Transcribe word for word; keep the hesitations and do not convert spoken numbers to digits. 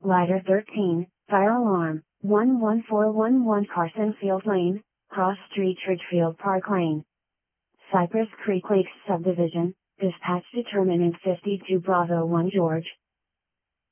Ladder thirteen, fire alarm, one one four one one Carson Field Lane, Cross Street Ridgefield Park Lane. Cypress Creek Lakes Subdivision, dispatch determinant fifty-two Bravo one George,